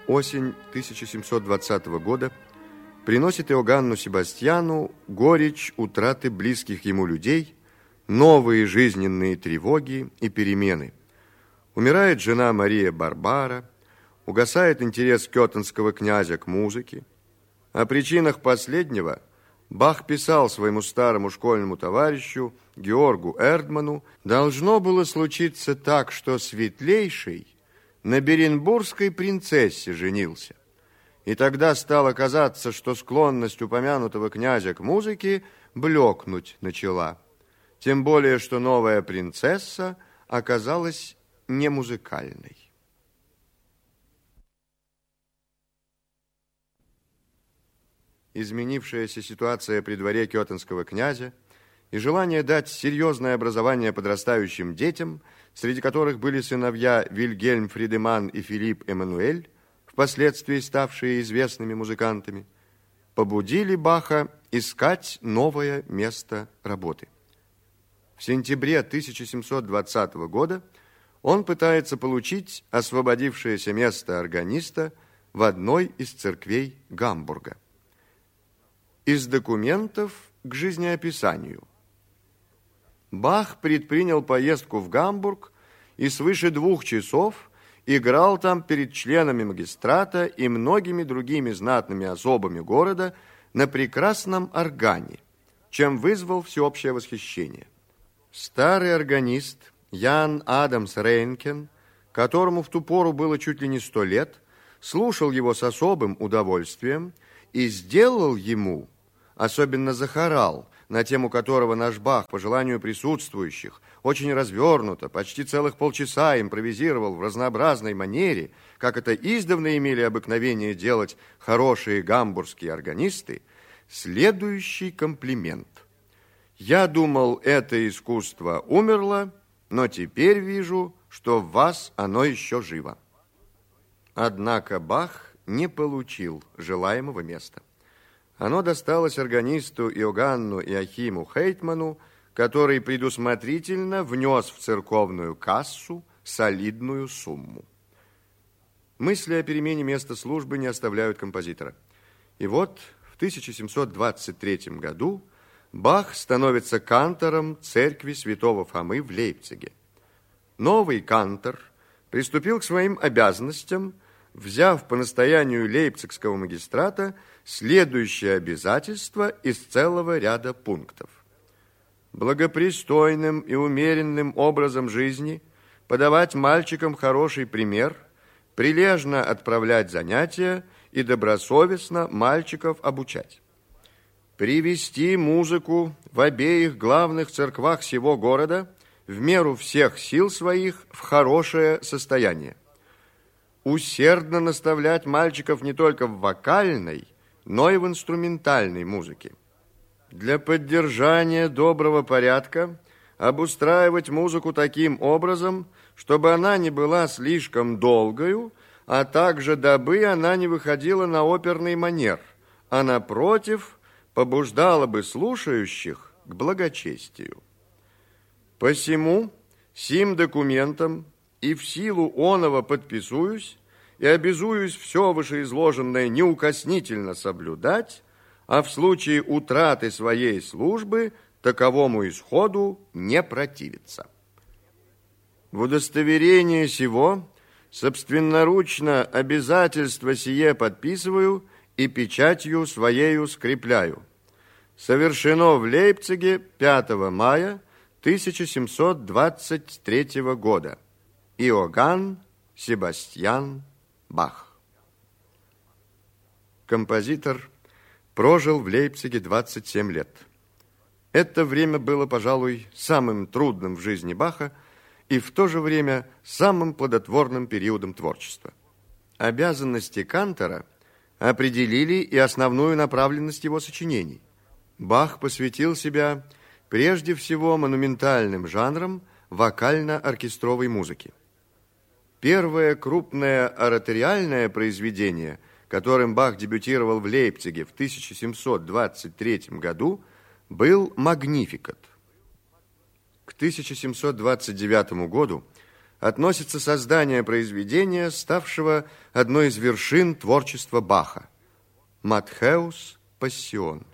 Осень 1720 года приносит Иоганну Себастьяну горечь утраты близких ему людей, новые жизненные тревоги и перемены. Умирает жена Мария Барбара, угасает интерес кёттенского князя к музыке. О причинах последнего Бах писал своему старому школьному товарищу Георгу Эрдману: «Должно было случиться так, что Светлейший на беренбургской принцессе женился. И тогда стало казаться, что склонность упомянутого князя к музыке блекнуть начала. Тем более, что новая принцесса оказалась не музыкальной». Изменившаяся ситуация при дворе кёттенского князя и желание дать серьезное образование подрастающим детям, среди которых были сыновья Вильгельм Фридеман и Филипп Эммануэль, впоследствии ставшие известными музыкантами, побудили Баха искать новое место работы. В сентябре 1720 года он пытается получить освободившееся место органиста в одной из церквей Гамбурга. Из документов к жизнеописанию. Бах предпринял поездку в Гамбург и свыше 2 часов играл там перед членами магистрата и многими другими знатными особами города на прекрасном органе, чем вызвал всеобщее восхищение. Старый органист Ян Адамс Рейнкен, которому в ту пору было чуть ли не 100 лет, слушал его с особым удовольствием и сделал ему, особенно за хорал, на тему которого наш Бах, по желанию присутствующих, очень развернуто, почти целых полчаса импровизировал в разнообразной манере, как это издавна имели обыкновение делать хорошие гамбургские органисты, следующий комплимент. «Я думал, это искусство умерло, но теперь вижу, что в вас оно еще живо». Однако Бах не получил желаемого места. Оно досталось органисту Иоганну Иохиму Хейтману, который предусмотрительно внес в церковную кассу солидную сумму. Мысли о перемене места службы не оставляют композитора. И вот в 1723 году Бах становится кантором церкви святого Фомы в Лейпциге. Новый кантор приступил к своим обязанностям, взяв по настоянию лейпцигского магистрата следующее обязательство из целого ряда пунктов: благопристойным и умеренным образом жизни подавать мальчикам хороший пример, прилежно отправлять занятия и добросовестно мальчиков обучать, привести музыку в обеих главных церквах сего города в меру всех сил своих в хорошее состояние, усердно наставлять мальчиков не только в вокальной, но и в инструментальной музыке. Для поддержания доброго порядка обустраивать музыку таким образом, чтобы она не была слишком долгою, а также дабы она не выходила на оперный манер, а напротив побуждала бы слушающих к благочестию. Посему сим документом и в силу оного подписуюсь и обязуюсь все вышеизложенное неукоснительно соблюдать, а в случае утраты своей службы таковому исходу не противиться. В удостоверение сего собственноручно обязательство сие подписываю и печатью своею скрепляю. Совершено в Лейпциге 5 мая 1723 года. Иоганн Себастьян Бах. Композитор прожил в Лейпциге 27 лет. Это время было, пожалуй, самым трудным в жизни Баха и в то же время самым плодотворным периодом творчества. Обязанности кантора определили и основную направленность его сочинений. Бах посвятил себя прежде всего монументальным жанрам вокально-оркестровой музыки. Первое крупное ораториальное произведение, которым Бах дебютировал в Лейпциге в 1723 году, был «Магнификат». К 1729 году относится создание произведения, ставшего одной из вершин творчества Баха – «Матхеус Пассион».